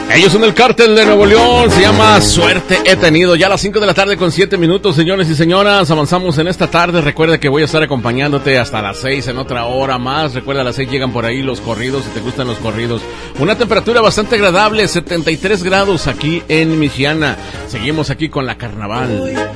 Ellos son el Cártel de Nuevo León, se llama Suerte He Tenido. Ya a las 5 de la tarde con 7 minutos, señores y señoras, avanzamos en esta tarde. Recuerda que voy a estar acompañándote hasta las 6 en otra hora más. Recuerda, a las 6 llegan por ahí los corridos, si te gustan los corridos. Una temperatura bastante agradable, 73 grados aquí en Michiana. Seguimos aquí con la Carnaval.